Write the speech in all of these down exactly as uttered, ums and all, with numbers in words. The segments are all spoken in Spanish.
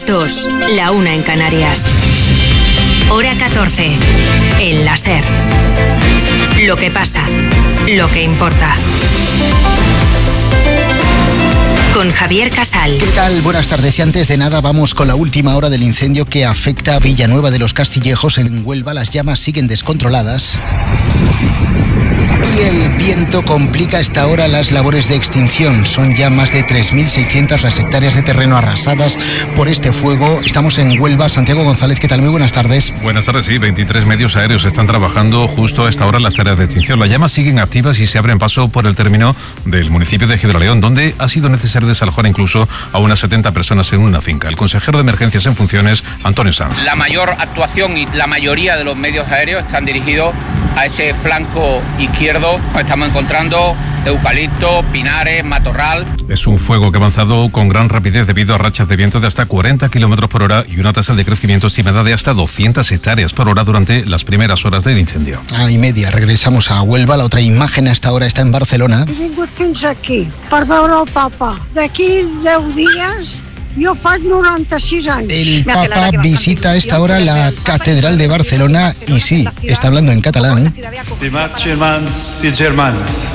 las dos, la una en Canarias. Hora catorce, en la SER. Lo que pasa, lo que importa. Con Javier Casal. ¿Qué tal? Buenas tardes. Y antes de nada vamos con la última hora del incendio que afecta a Villanueva de los Castillejos en Huelva. Las llamas siguen descontroladas y el viento complica a esta hora las labores de extinción. Son ya más de tres mil seiscientas las hectáreas de terreno arrasadas por este fuego. Estamos en Huelva. Santiago González, ¿qué tal? Muy buenas tardes. Buenas tardes, sí. veintitrés medios aéreos están trabajando justo a esta hora en las tareas de extinción. Las llamas siguen activas y se abren paso por el término del municipio de Gibraleón, donde ha sido necesario desalojar incluso a unas setenta personas en una finca. El consejero de emergencias en funciones, Antonio Sanz. La mayor actuación y la mayoría de los medios aéreos están dirigidos a ese flanco izquierdo. Estamos encontrando eucalipto, pinares, matorral. Es un fuego que ha avanzado con gran rapidez debido a rachas de viento de hasta cuarenta kilómetros por hora y una tasa de crecimiento estimada de hasta doscientas hectáreas por hora durante las primeras horas del incendio. A y media regresamos a Huelva. La otra imagen hasta ahora está en Barcelona. He vingut fins aquí per veure el papa. D'aquí deu dies yo faig noranta-sis años. El Papa visita a esta hora la Catedral de Barcelona y sí, está hablando en catalán. Estimats germans i germanes,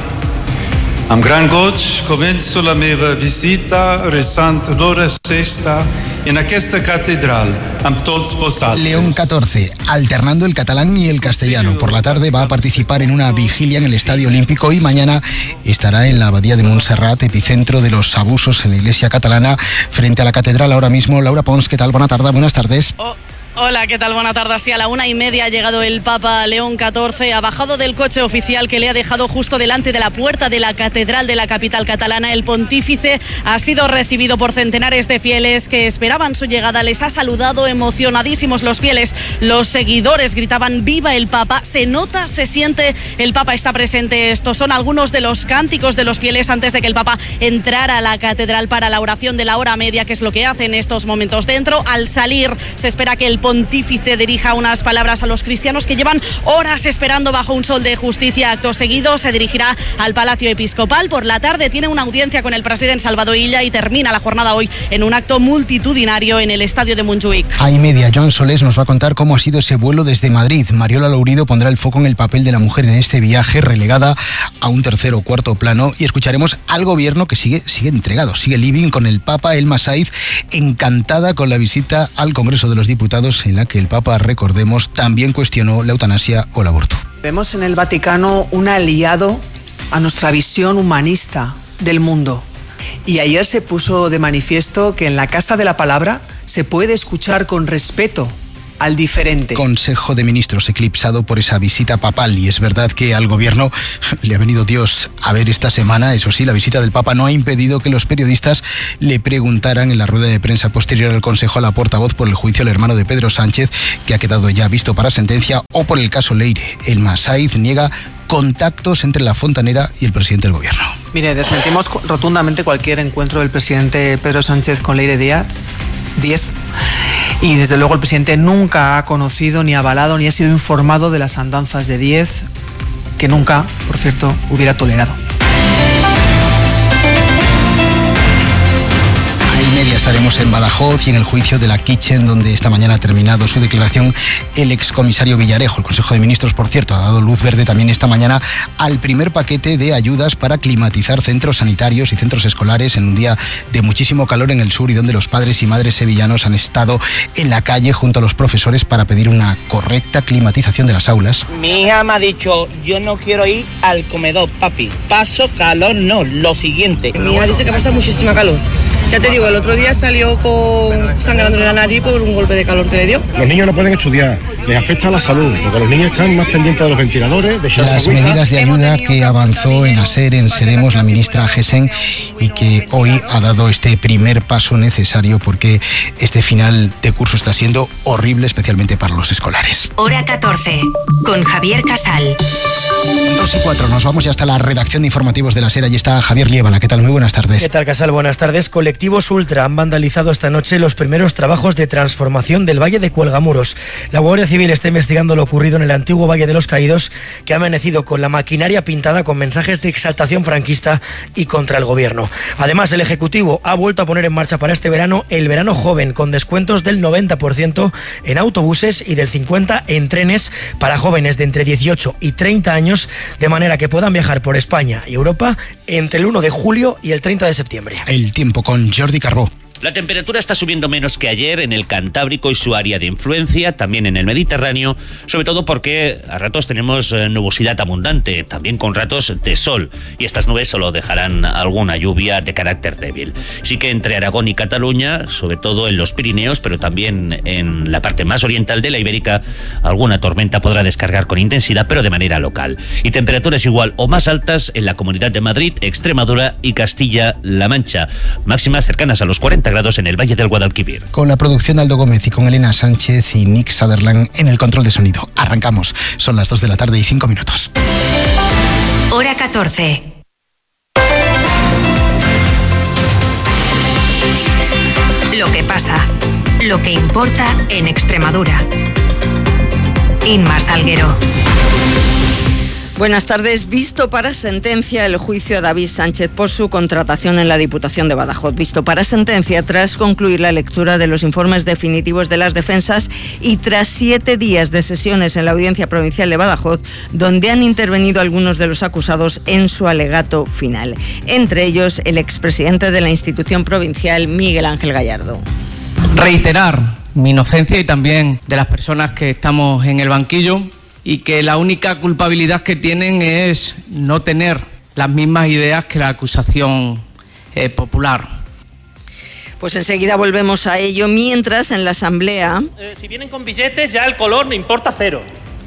amb gran goig començo la meva visita rezant l'hora sexta en aquesta catedral amb tots vosaltres. León catorce, alternando el catalán y el castellano. Por la tarde va a participar en una vigilia en el Estadio Olímpico y mañana estará en la Abadía de Montserrat, epicentro de los abusos en la Iglesia catalana, frente a la catedral. Ahora mismo, Laura Pons, ¿qué tal? Buena tarde, buenas tardes. Oh. Hola, ¿qué tal? Buena tarde. Así a la una y media ha llegado el Papa León catorce, ha bajado del coche oficial que le ha dejado justo delante de la puerta de la catedral de la capital catalana. El pontífice ha sido recibido por centenares de fieles que esperaban su llegada. Les ha saludado emocionadísimos los fieles. Los seguidores gritaban ¡viva el Papa! Se nota, se siente, el Papa está presente. Estos son algunos de los cánticos de los fieles antes de que el Papa entrara a la catedral para la oración de la hora media, que es lo que hace en estos momentos dentro. Al salir se espera que el pontífice dirija unas palabras a los cristianos que llevan horas esperando bajo un sol de justicia. Acto seguido se dirigirá al Palacio Episcopal. Por la tarde tiene una audiencia con el presidente Salvador Illa y termina la jornada hoy en un acto multitudinario en el estadio de Montjuïc. A y media, Joan Solés nos va a contar cómo ha sido ese vuelo desde Madrid. Mariola Lourido pondrá el foco en el papel de la mujer en este viaje, relegada a un tercer o cuarto plano, y escucharemos al gobierno que sigue, sigue entregado, sigue living con el Papa. Elma Saiz, encantada con la visita al Congreso de los Diputados, en la que el Papa, recordemos, también cuestionó la eutanasia o el aborto. Vemos en el Vaticano un aliado a nuestra visión humanista del mundo. Y ayer se puso de manifiesto que en la Casa de la Palabra se puede escuchar con respeto al diferente. Consejo de Ministros eclipsado por esa visita papal, y es verdad que al gobierno le ha venido Dios a ver esta semana. Eso sí, la visita del Papa no ha impedido que los periodistas le preguntaran en la rueda de prensa posterior al Consejo a la portavoz por el juicio al hermano de Pedro Sánchez, que ha quedado ya visto para sentencia, o por el caso Leire. Elma Saiz niega contactos entre la fontanera y el presidente del gobierno. Mire, desmentimos rotundamente cualquier encuentro del presidente Pedro Sánchez con Leire Díaz. diez. Y desde luego el presidente nunca ha conocido, ni avalado, ni ha sido informado de las andanzas de Díez, que nunca, por cierto, hubiera tolerado. Media estaremos en Badajoz y en el juicio de la Kitchen, donde esta mañana ha terminado su declaración el excomisario Villarejo. El Consejo de Ministros, por cierto, ha dado luz verde también esta mañana al primer paquete de ayudas para climatizar centros sanitarios y centros escolares en un día de muchísimo calor en el sur, y donde los padres y madres sevillanos han estado en la calle junto a los profesores para pedir una correcta climatización de las aulas. Mi hija me ha dicho, yo no quiero ir al comedor, papi. Paso calor, no, lo siguiente. Mi hija dice que pasa muchísima calor. Ya te digo, el otro día salió con sangrando en la nariz por un golpe de calor que le dio. Los niños no pueden estudiar, les afecta a la salud, porque los niños están más pendientes de los ventiladores, de las agüita. Medidas de ayuda que avanzó en ASER, en Seremos, la ministra Gesen, y que hoy ha dado este primer paso necesario, porque este final de curso está siendo horrible, especialmente para los escolares. Hora catorce, con Javier Casal. dos y cuatro, nos vamos ya hasta la redacción de informativos de la SER. Allí está Javier Liébana. ¿Qué tal? Muy buenas tardes. ¿Qué tal, Casal? Buenas tardes. Colectivos Ultra han vandalizado esta noche los primeros trabajos de transformación del Valle de Cuelgamuros. La Guardia Civil Civil está investigando lo ocurrido en el antiguo Valle de los Caídos, que ha amanecido con la maquinaria pintada con mensajes de exaltación franquista y contra el gobierno. Además, el Ejecutivo ha vuelto a poner en marcha para este verano el verano joven, con descuentos del noventa por ciento en autobuses y del cincuenta por ciento en trenes para jóvenes de entre dieciocho y treinta años, de manera que puedan viajar por España y Europa entre el uno de julio y el treinta de septiembre. El tiempo con Jordi Carbó. La temperatura está subiendo menos que ayer en el Cantábrico y su área de influencia, también en el Mediterráneo, sobre todo porque a ratos tenemos nubosidad abundante, también con ratos de sol, y estas nubes solo dejarán alguna lluvia de carácter débil. Sí que entre Aragón y Cataluña, sobre todo en los Pirineos, pero también en la parte más oriental de la Ibérica, alguna tormenta podrá descargar con intensidad, pero de manera local. Y temperaturas igual o más altas en la Comunidad de Madrid, Extremadura y Castilla-La Mancha, máximas cercanas a los cuarenta grados en el Valle del Guadalquivir. Con la producción de Aldo Gómez y con Elena Sánchez y Nick Sutherland en el control de sonido. Arrancamos. Son las dos de la tarde y cinco minutos. Hora catorce. Lo que pasa, lo que importa en Extremadura. Inma Salguero. Buenas tardes. Visto para sentencia el juicio a David Sánchez por su contratación en la Diputación de Badajoz. Visto para sentencia tras concluir la lectura de los informes definitivos de las defensas y tras siete días de sesiones en la Audiencia Provincial de Badajoz, donde han intervenido algunos de los acusados en su alegato final. Entre ellos, el expresidente de la institución provincial, Miguel Ángel Gallardo. Reiterar mi inocencia y también de las personas que estamos en el banquillo, y que la única culpabilidad que tienen es no tener las mismas ideas que la acusación eh, popular. Pues enseguida volvemos a ello, mientras en la Asamblea... Eh, si vienen con billetes, ya el color me importa cero.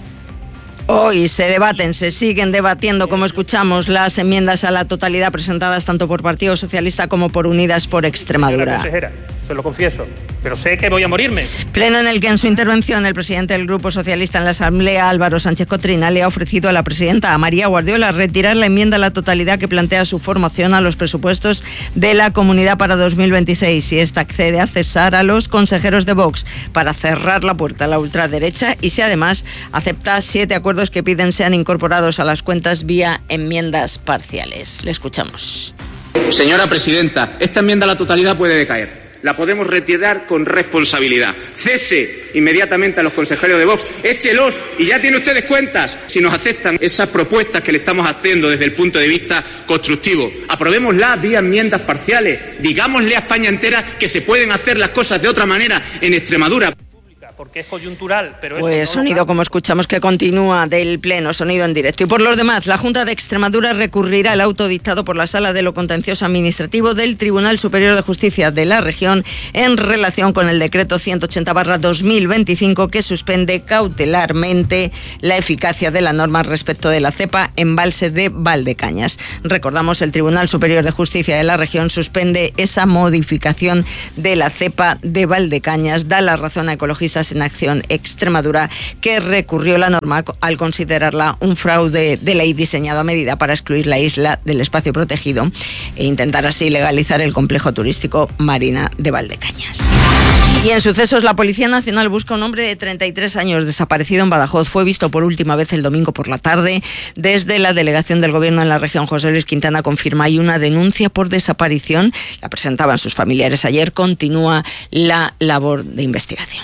Hoy se debaten, se siguen debatiendo, como escuchamos, las enmiendas a la totalidad presentadas tanto por Partido Socialista como por Unidas por Extremadura. Consejera, se lo confieso, pero sé que voy a morirme. Pleno en el que en su intervención el presidente del Grupo Socialista en la Asamblea, Álvaro Sánchez Cotrina, le ha ofrecido a la presidenta, a María Guardiola, retirar la enmienda a la totalidad que plantea su formación a los presupuestos de la Comunidad para dos mil veintiséis, y esta accede a cesar a los consejeros de Vox para cerrar la puerta a la ultraderecha, y si además acepta siete acuerdos que piden sean incorporados a las cuentas vía enmiendas parciales. Le escuchamos. Señora presidenta, esta enmienda a la totalidad puede decaer. La podemos retirar con responsabilidad. Cese inmediatamente a los consejeros de Vox, échelos y ya tienen ustedes cuentas. Si nos aceptan esas propuestas que le estamos haciendo desde el punto de vista constructivo, aprobémoslas vía enmiendas parciales. Digámosle a España entera que se pueden hacer las cosas de otra manera en Extremadura. Porque es coyuntural, pero pues eso no sonido, como escuchamos, que continúa del Pleno, sonido en directo. Y por los demás, la Junta de Extremadura recurrirá al auto dictado por la Sala de lo Contencioso Administrativo del Tribunal Superior de Justicia de la región en relación con el decreto ciento ochenta barra dos mil veinticinco que suspende cautelarmente la eficacia de la norma respecto de la cepa embalse de Valdecañas. Recordamos, el Tribunal Superior de Justicia de la región suspende esa modificación de la cepa de Valdecañas, da la razón a Ecologistas en Acción Extremadura, que recurrió la norma al considerarla un fraude de ley diseñado a medida para excluir la isla del espacio protegido e intentar así legalizar el complejo turístico Marina de Valdecañas. Y en sucesos, la Policía Nacional busca a un hombre de treinta y tres años desaparecido en Badajoz. Fue visto por última vez el domingo por la tarde. Desde la delegación del Gobierno en la región, José Luis Quintana confirma hay una denuncia por desaparición. La presentaban sus familiares ayer. Continúa la labor de investigación.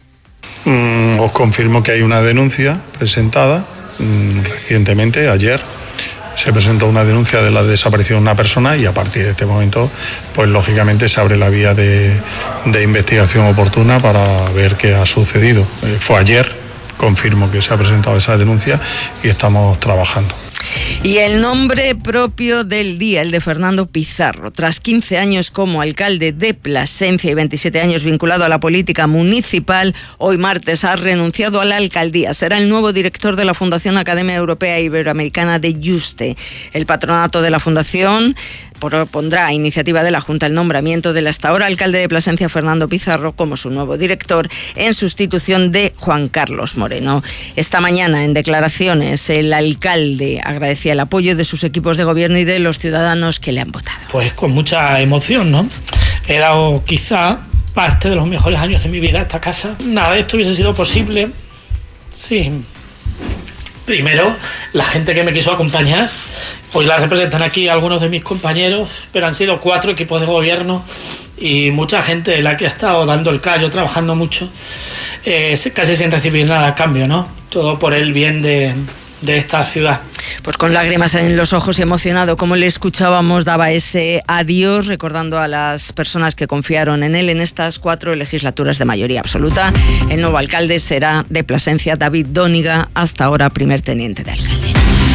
Mm, os confirmo que hay una denuncia presentada mm, recientemente, ayer. Se presentó una denuncia de la desaparición de una persona y a partir de este momento, pues lógicamente se abre la vía de, de investigación oportuna para ver qué ha sucedido. Eh, fue ayer, confirmo que se ha presentado esa denuncia y estamos trabajando. Y el nombre propio del día, el de Fernando Pizarro. Tras quince años como alcalde de Plasencia y veintisiete años vinculado a la política municipal, hoy martes ha renunciado a la alcaldía. Será el nuevo director de la Fundación Academia Europea Iberoamericana de Yuste. El patronato de la Fundación propondrá a iniciativa de la Junta el nombramiento del hasta ahora alcalde de Plasencia, Fernando Pizarro, como su nuevo director, en sustitución de Juan Carlos Moreno. Esta mañana, en declaraciones, el alcalde agradecía el apoyo de sus equipos de gobierno y de los ciudadanos que le han votado. Pues con mucha emoción, ¿no? He dado quizá parte de los mejores años de mi vida a esta casa. Nada de esto hubiese sido posible Sí. Primero, la gente que me quiso acompañar, hoy la representan aquí algunos de mis compañeros, pero han sido cuatro equipos de gobierno y mucha gente la que ha estado dando el callo, trabajando mucho, eh, casi sin recibir nada a cambio, ¿no? Todo por el bien de, de esta ciudad. Pues con lágrimas en los ojos y emocionado, como le escuchábamos, daba ese adiós, recordando a las personas que confiaron en él en estas cuatro legislaturas de mayoría absoluta. El nuevo alcalde será de Plasencia, David Dóniga, hasta ahora primer teniente de alcalde.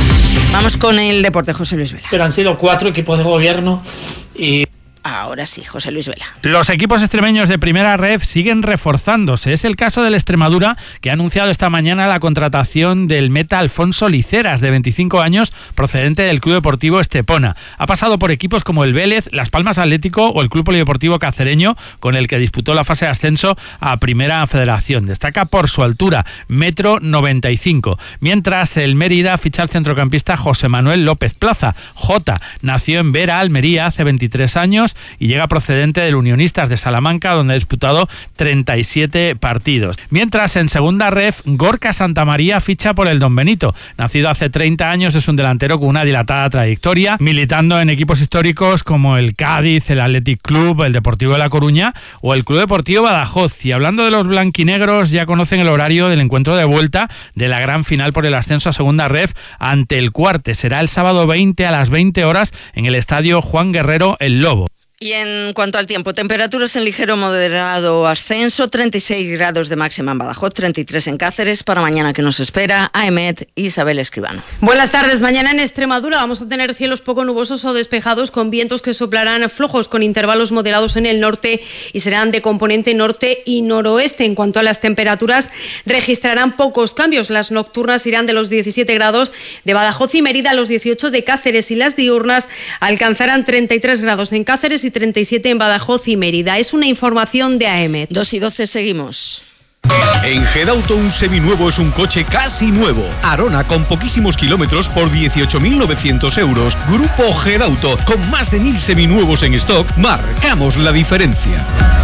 Vamos con el deporte, José Luis Vela. Pero han sido cuatro equipos de gobierno y... Ahora sí, José Luis Vela. Los equipos extremeños de Primera Ref siguen reforzándose. Es el caso del Extremadura, que ha anunciado esta mañana la contratación del meta Alfonso Liceras, de veinticinco años, procedente del Club Deportivo Estepona. Ha pasado por equipos como el Vélez, Las Palmas Atlético o el Club Polideportivo Cacereño, con el que disputó la fase de ascenso a Primera Federación. Destaca por su altura, metro noventa y cinco. Mientras el Mérida ficha al centrocampista José Manuel López Plaza. Jota nació en Vera, Almería, hace veintitrés años, y llega procedente del Unionistas de Salamanca, donde ha disputado treinta y siete partidos. Mientras en Segunda Ref, Gorka Santamaría ficha por el Don Benito. Nacido hace treinta años, es un delantero con una dilatada trayectoria, militando en equipos históricos como el Cádiz, el Athletic Club, el Deportivo de La Coruña o el Club Deportivo Badajoz. Y hablando de los blanquinegros, ya conocen el horario del encuentro de vuelta de la gran final por el ascenso a Segunda Ref ante el Cuarte. Será el sábado veinte a las veinte horas en el estadio Juan Guerrero El Lobo. Y en cuanto al tiempo, temperaturas en ligero moderado ascenso, treinta y seis grados de máxima en Badajoz, treinta y tres en Cáceres. Para mañana, que nos espera, A E M E T, Isabel Escribano. Buenas tardes. Mañana en Extremadura vamos a tener cielos poco nubosos o despejados, con vientos que soplarán flojos con intervalos moderados en el norte y serán de componente norte y noroeste. En cuanto a las temperaturas, registrarán pocos cambios. Las nocturnas irán de los diecisiete grados de Badajoz y Mérida a los dieciocho de Cáceres, y las diurnas alcanzarán treinta y tres grados en Cáceres y treinta y siete en Badajoz y Mérida. Es una información de A E M E T. dos y doce, seguimos. En Gedauto un seminuevo es un coche casi nuevo. Arona con poquísimos kilómetros por dieciocho mil novecientos euros. Grupo Gedauto, con más de mil seminuevos en stock, marcamos la diferencia.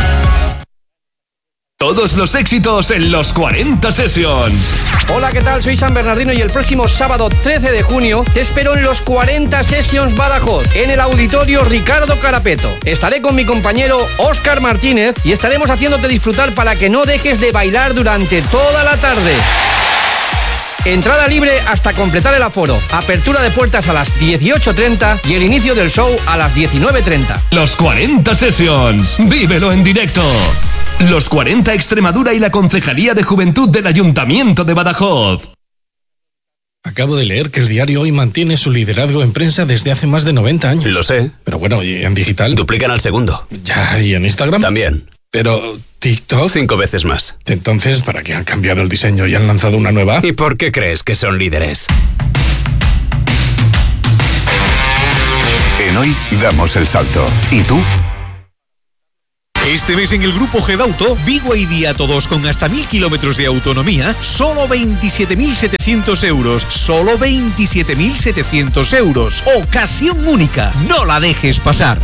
Todos los éxitos en los cuarenta Sessions. Hola, ¿qué tal? Soy San Bernardino y el próximo sábado trece de junio te espero en los cuarenta Sessions Badajoz, en el auditorio Ricardo Carapeto. Estaré con mi compañero Óscar Martínez y estaremos haciéndote disfrutar para que no dejes de bailar durante toda la tarde. Entrada libre hasta completar el aforo. Apertura de puertas a las dieciocho treinta y el inicio del show a las diecinueve treinta. Los cuarenta Sessions. Vívelo en directo. Los cuarenta Extremadura y la Concejalía de Juventud del Ayuntamiento de Badajoz. Acabo de leer que el diario Hoy mantiene su liderazgo en prensa desde hace más de noventa años. Lo sé. Pero bueno, ¿y en digital? Duplican al segundo. Ya, ¿y en Instagram? También. Pero TikTok... Cinco veces más. Entonces, ¿para qué han cambiado el diseño y han lanzado una nueva? ¿Y por qué crees que son líderes? En Hoy damos el salto. ¿Y tú? Este mes en el Grupo Gedauto, Vigo y Día Todos con hasta mil kilómetros de autonomía, solo veintisiete mil setecientos euros. Solo veintisiete mil setecientos euros. Ocasión única. No la dejes pasar.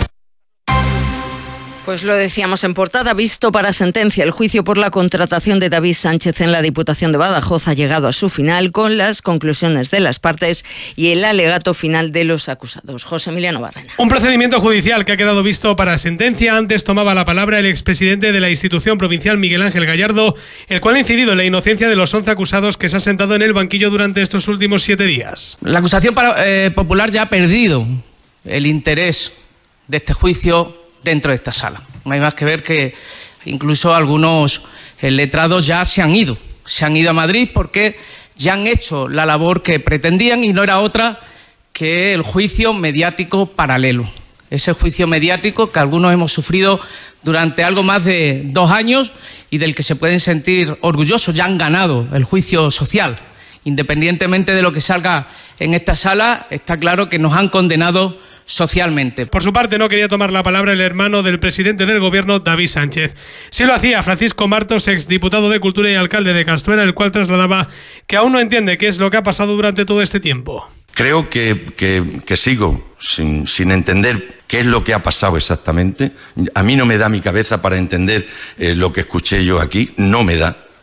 Pues lo decíamos en portada, visto para sentencia. El juicio por la contratación de David Sánchez en la Diputación de Badajoz ha llegado a su final con las conclusiones de las partes y el alegato final de los acusados. José Emiliano Barrena. Un procedimiento judicial que ha quedado visto para sentencia. Antes tomaba la palabra el expresidente de la institución provincial, Miguel Ángel Gallardo, el cual ha incidido en la inocencia de los once acusados que se han sentado en el banquillo durante estos últimos siete días. La acusación para, eh, popular ya ha perdido el interés de este juicio dentro de esta sala. No hay más que ver que incluso algunos letrados ya se han ido, se han ido a Madrid porque ya han hecho la labor que pretendían y no era otra que el juicio mediático paralelo. Ese juicio mediático que algunos hemos sufrido durante algo más de dos años y del que se pueden sentir orgullosos. Ya han ganado el juicio social. Independientemente de lo que salga en esta sala, está claro que nos han condenado socialmente. Por su parte, no quería tomar la palabra el hermano del presidente del gobierno, David Sánchez. Sí lo hacía Francisco Martos, exdiputado de Cultura y alcalde de Castuera, el cual trasladaba que aún no entiende qué es lo que ha pasado durante todo este tiempo. Creo que, que, que sigo sin, sin entender qué es lo que ha pasado exactamente. A mí no me da mi cabeza para entender eh, lo que escuché yo aquí, no me da.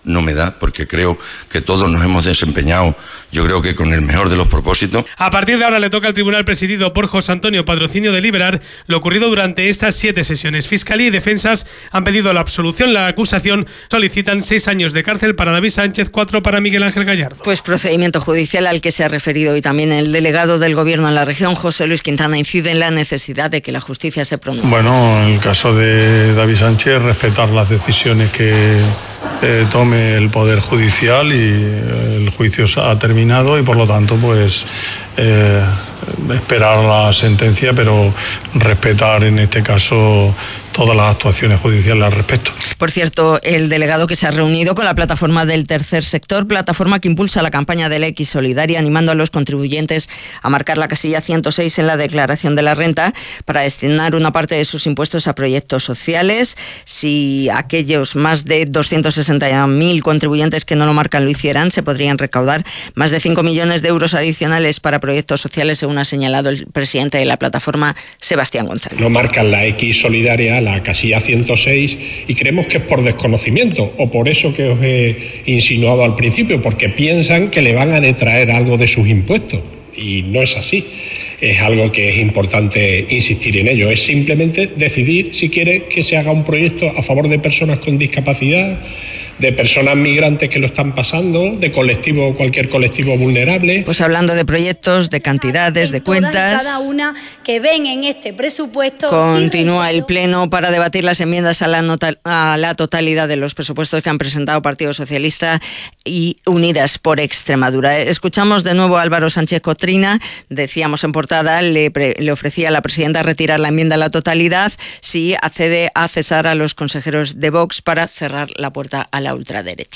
no me da, porque creo que todos nos hemos desempeñado, yo creo que con el mejor de los propósitos. A partir de ahora le toca al tribunal presidido por José Antonio Patrocinio deliberar lo ocurrido durante estas siete sesiones. Fiscalía y defensas han pedido la absolución. La acusación solicitan seis años de cárcel para David Sánchez, cuatro para Miguel Ángel Gallardo. Pues procedimiento judicial al que se ha referido hoy también el delegado del Gobierno en la región, José Luis Quintana, incide en la necesidad de que la justicia se pronuncie. Bueno, en el caso de David Sánchez, respetar las decisiones que eh, tome el Poder Judicial, y eh, el juicio ha terminado y por lo tanto pues eh, esperar la sentencia, pero respetar en este caso todas las actuaciones judiciales al respecto. Por cierto, el delegado que se ha reunido con la plataforma del tercer sector, plataforma que impulsa la campaña de la X Solidaria, animando a los contribuyentes a marcar la casilla ciento seis en la declaración de la renta para destinar una parte de sus impuestos a proyectos sociales. Si aquellos más de doscientos sesenta mil contribuyentes que no lo marcan lo hicieran, se podrían recaudar más de cinco millones de euros adicionales para proyectos sociales, según ha señalado el presidente de la plataforma, Sebastián González. No marcan la X Solidaria, la casilla ciento seis, y creemos que es por desconocimiento, o por eso que os he insinuado al principio, porque piensan que le van a detraer algo de sus impuestos, y no es así. Es algo que es importante insistir en ello, es simplemente decidir si quiere que se haga un proyecto a favor de personas con discapacidad, de personas migrantes que lo están pasando, de colectivo, cualquier colectivo vulnerable. Pues hablando de proyectos, de cantidades, de cuentas. Cada una que ven en este presupuesto. Continúa el pleno para debatir las enmiendas a la, nota, a la totalidad de los presupuestos que han presentado Partido Socialista y Unidas por Extremadura. Escuchamos de nuevo a Álvaro Sánchez Cotrina. Decíamos en portada, le, pre, le ofrecía a la presidenta retirar la enmienda a la totalidad si accede a cesar a los consejeros de Vox para cerrar la puerta a la ultraderecha.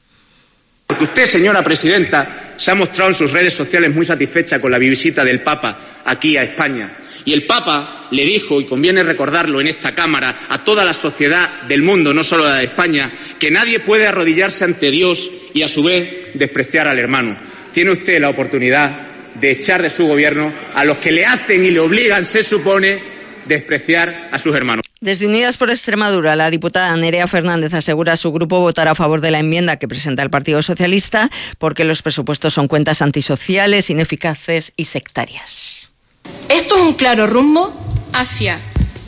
Porque usted, señora presidenta, se ha mostrado en sus redes sociales muy satisfecha con la visita del Papa aquí a España. Y el Papa le dijo, y conviene recordarlo en esta Cámara, a toda la sociedad del mundo, no solo la de España, que nadie puede arrodillarse ante Dios y a su vez despreciar al hermano. Tiene usted la oportunidad de echar de su gobierno a los que le hacen y le obligan, se supone, despreciar a sus hermanos. Desde Unidas por Extremadura, la diputada Nerea Fernández asegura su grupo votará a favor de la enmienda que presenta el Partido Socialista porque los presupuestos son cuentas antisociales, ineficaces y sectarias. Esto es un claro rumbo hacia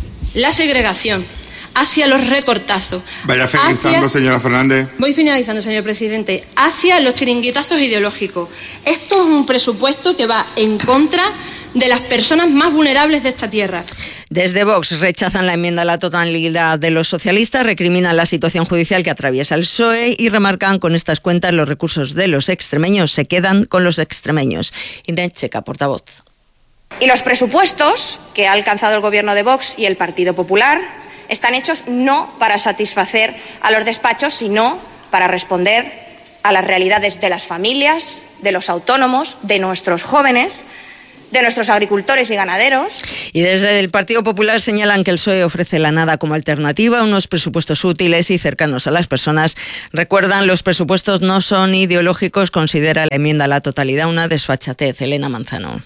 la segregación, hacia los recortazos. Vaya finalizando, hacia... señora Fernández. Voy finalizando, señor presidente. Hacia los chiringuitazos ideológicos. Esto es un presupuesto que va en contra de las personas más vulnerables de esta tierra. Desde Vox rechazan la enmienda a la totalidad de los socialistas, recriminan la situación judicial que atraviesa el P S O E y remarcan con estas cuentas los recursos de los extremeños se quedan con los extremeños. Inés Checa, portavoz. Y los presupuestos que ha alcanzado el gobierno de Vox y el Partido Popular están hechos no para satisfacer a los despachos, sino para responder a las realidades de las familias, de los autónomos, de nuestros jóvenes, de nuestros agricultores y ganaderos. Y desde el Partido Popular señalan que el P S O E ofrece la nada como alternativa, unos presupuestos útiles y cercanos a las personas. Recuerdan, los presupuestos no son ideológicos, considera la enmienda a la totalidad una desfachatez. Elena Manzano.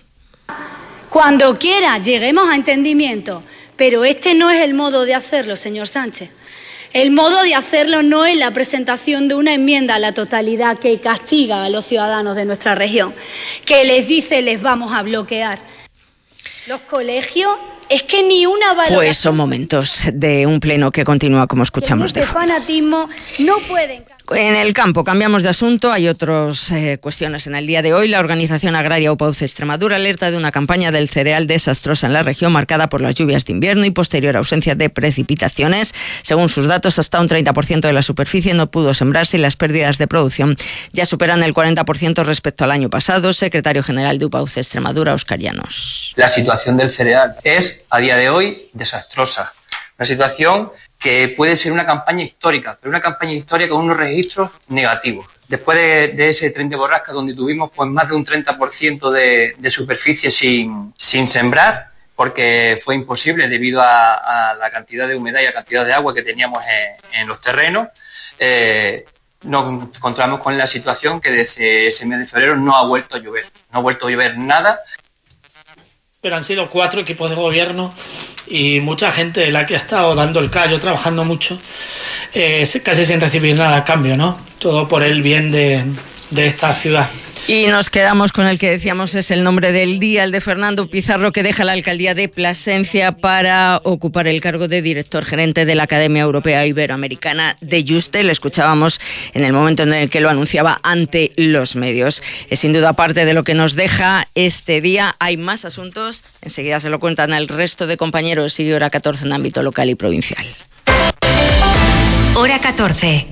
Cuando quiera lleguemos a entendimiento, pero este no es el modo de hacerlo, señor Sánchez. El modo de hacerlo no es la presentación de una enmienda a la totalidad que castiga a los ciudadanos de nuestra región, que les dice les vamos a bloquear. Los colegios, es que ni una valoración... Pues son momentos de un pleno que continúa como escuchamos de fondo. Este fanatismo no pueden... En el campo, cambiamos de asunto, hay otras eh, cuestiones en el día de hoy. La organización agraria UPAUCE Extremadura alerta de una campaña del cereal desastrosa en la región marcada por las lluvias de invierno y posterior ausencia de precipitaciones. Según sus datos, hasta un treinta por ciento de la superficie no pudo sembrarse y las pérdidas de producción ya superan el cuarenta por ciento respecto al año pasado. Secretario general de UPAUCE Extremadura, Óscar Llanos. La situación del cereal es, a día de hoy, desastrosa. Una situación que puede ser una campaña histórica, pero una campaña histórica con unos registros negativos. Después de, de ese tren de borrasca donde tuvimos pues más de un treinta por ciento de, de superficie sin, sin sembrar, porque fue imposible debido a, a la cantidad de humedad y la cantidad de agua que teníamos en, en los terrenos, eh, nos encontramos con la situación que desde ese mes de febrero no ha vuelto a llover, no ha vuelto a llover nada. Pero han sido cuatro equipos de gobierno y mucha gente la que ha estado dando el callo, trabajando mucho, eh, casi sin recibir nada a cambio, ¿no? todo por el bien de, de esta ciudad. Y nos quedamos con el que decíamos es el nombre del día, el de Fernando Pizarro, que deja la alcaldía de Plasencia para ocupar el cargo de director gerente de la Academia Europea Iberoamericana de Juste. Le escuchábamos en el momento en el que lo anunciaba ante los medios. Es sin duda parte de lo que nos deja este día. Hay más asuntos, enseguida se lo cuentan al resto de compañeros. Sigue Hora catorce en ámbito local y provincial. Hora catorce.